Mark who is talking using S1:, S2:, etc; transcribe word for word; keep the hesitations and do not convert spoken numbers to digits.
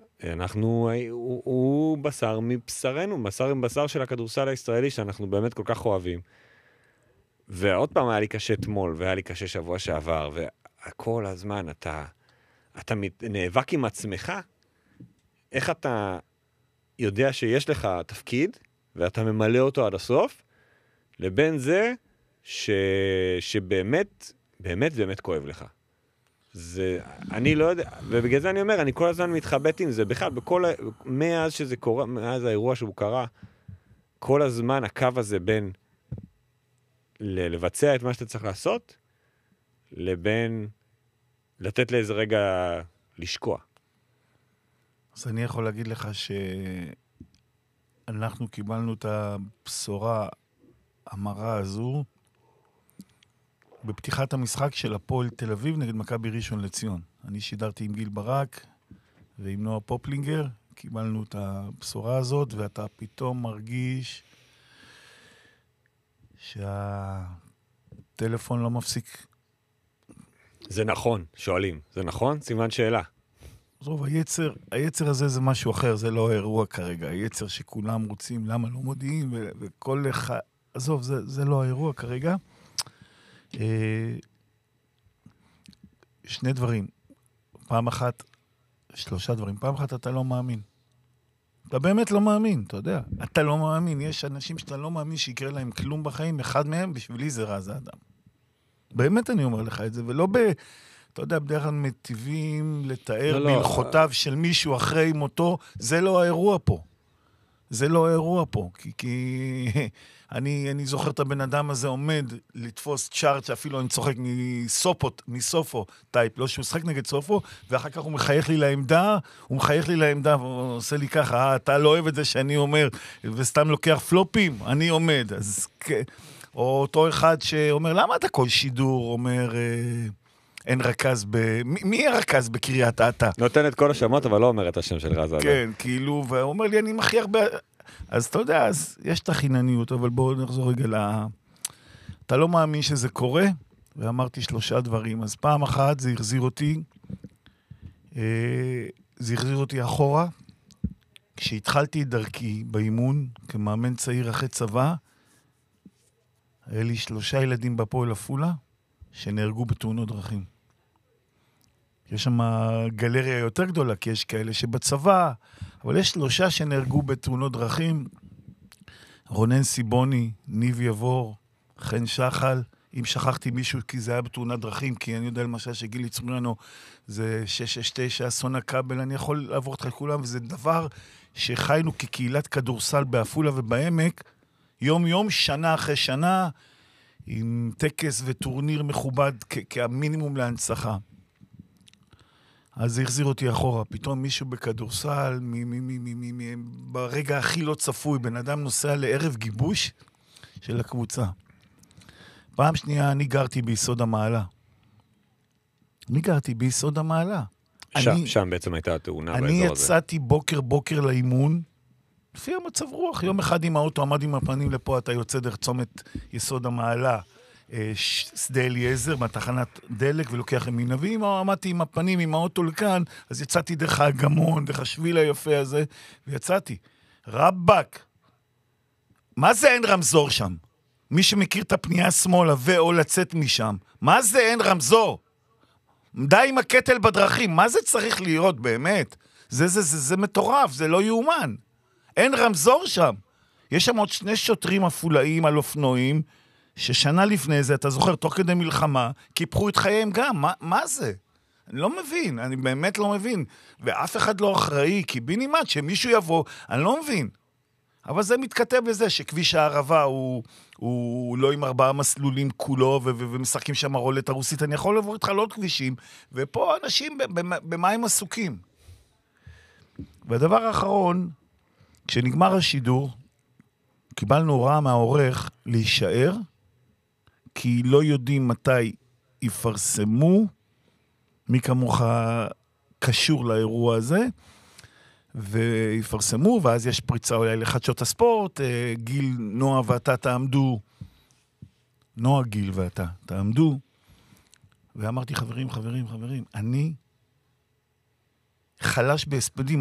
S1: אנחנו, הוא, הוא בשר מבשרנו, בשר עם בשר של הכדורסל הישראלי שאנחנו באמת כל כך אוהבים. ועוד פעם היה לי קשה אתמול, והיה לי קשה שבוע שעבר, וכל הזמן אתה, אתה נאבק עם עצמך, איך אתה יודע שיש לך תפקיד, ואתה ממלא אותו עד הסוף, לבין זה ש... שבאמת, באמת, באמת כואב לך. זה, אני לא יודע, ובגלל זה אני אומר, אני כל הזמן מתחבט עם זה, בכלל, בכל, מאז שזה קורה, מאז האירוע שהוא קרה, כל הזמן הקו הזה בין לבצע את מה שאתה צריך לעשות, לבין לתת לאיזה רגע לשקוע.
S2: אז אני יכול להגיד לך שאנחנו קיבלנו את הבשורה המרה הזו בפתיחת המשחק של הפועל תל אביב נגד מכבי ראשון לציון. אני שידרתי עם גיל ברק ועם נועה פופלינגר, קיבלנו את הבשורה הזאת, ואתה פתאום מרגיש שהטלפון לא מפסיק.
S1: זה נכון, שואלים. זה נכון? סימן שאלה.
S2: טוב, היצר, היצר הזה זה משהו אחר, זה לא האירוע כרגע. היצר שכולם רוצים, למה לא מודיעים, ו- וכל אחד... עזוב, זה, זה לא האירוע כרגע. אה, שני דברים. פעם אחת, שלושה דברים. פעם אחת אתה לא מאמין. אתה באמת לא מאמין, אתה יודע. אתה לא מאמין. יש אנשים שאתה לא מאמין שיקרה להם כלום בחיים. אחד מהם, בשבילי זה רע, זה אדם. באמת אני אומר לך את זה, ולא ב... אתה יודע, בדרך כלל מטיבים לתאר לא, מלחותיו לא. של מישהו אחרי מותו, זה לא האירוע פה. זה לא האירוע פה, כי, כי אני, אני זוכר את הבן אדם הזה עומד לתפוס צ'ארט, שאפילו אני צוחק מסופו, מסופו טייפ, לא שהוא שחק נגד סופו, ואחר כך הוא מחייך לי לעמדה, הוא מחייך לי לעמדה, והוא עושה לי ככה, אה, אתה לא אוהב את זה שאני אומר, וסתם לוקח פלופים, אני עומד. אז, או אותו אחד שאומר, למה אתה כל שידור אומר... אין רכז ב... מי, מי הרכז בקריית אתא?
S1: נותן את כל השמות, אבל לא אומר את השם של רז.
S2: כן, כאילו, והוא אומר לי, אני מכי הרבה... אז אתה יודע, אז יש את החינניות, אבל בואו נחזור רגע ל... אתה לא מאמין שזה קורה? ואמרתי שלושה דברים. אז פעם אחת זה החזיר אותי, זה החזיר אותי אחורה, כשהתחלתי את דרכי באימון, כמאמן צעיר אחרי צבא, היה לי שלושה ילדים בפועל עפולה, שנהרגו בתאונות דרכים. יש שם גלריה יותר גדולה, כי יש כאלה שבצבא, אבל יש שלושה שנהרגו בתאונות דרכים, רונן סיבוני, ניב יבור, חן שחל, אם שכחתי מישהו כי זה היה בתאונת דרכים, כי אני יודע למשל שגילי צמריאנו זה שש שש תשע, אסון הכבל, אני יכול לעבור את כולם, וזה דבר שחיינו כקהילת כדורסל בעפולה ובעמק, יום יום, שנה אחרי שנה, עם טקס וטורניר מכובד כ- כהמינימום להנצחה. אז זה החזיר אותי אחורה. פתאום מישהו בכדורסל, מ- מ- מ- מ- מ- ברגע הכי לא צפוי, בן אדם נוסע לערב גיבוש של הקבוצה. פעם שנייה, אני גרתי ביסוד המעלה. אני גרתי ביסוד המעלה.
S1: שם,
S2: אני,
S1: שם בעצם הייתה התאונה באזור
S2: הזה.
S1: אני
S2: יצאתי בוקר בוקר לאימון, לפי המצב רוח, יום אחד עם האוטו עמד עם הפנים לפה, אתה יוצא דרך צומת יסוד המעלה, שדה אליעזר, מהתחנת דלק, ולוקח ימינה, ואם עמדתי עם הפנים, עם האוטו לכאן, אז יצאתי דרך האגמון, דרך השביל היפה הזה, ויצאתי. רבק, מה זה אין רמזור שם? מי שמכיר את הפנייה שמאלה, ואו לצאת משם, מה זה אין רמזור? די עם הקטל בדרכים, מה זה צריך להיות באמת? זה, זה, זה, זה מטורף, זה לא יאומן. אין רמזור שם. יש שם עוד שני שוטרים אפולאים על אופנועים, ששנה לפני זה, אתה זוכר, תוך כדי מלחמה, קיפחו את חייהם גם. מה, מה זה? אני לא מבין, אני באמת לא מבין. ואף אחד לא אחראי, כי בינימט שמישהו יבוא, אני לא מבין. אבל זה מתכתב בזה שכביש הערבה הוא, הוא לא עם ארבעה מסלולים כולו, ו- ו- ומשחקים שם רולטה רוסית. אני יכול לעבור איתך לעוד כבישים, ופה אנשים במה הם עסוקים. והדבר האחרון, כשנגמר השידור, קיבלנו הוראה מהעורך להישאר, כי לא יודעים מתי יפרסמו, מי כמוך קשור לאירוע הזה, ויפרסמו, ואז יש פריצה אולי לחדשות הספורט, גיל, נועה ואתה תעמדו, נועה, גיל ואתה תעמדו, ואמרתי חברים, חברים, חברים, אני חלש בהספדים,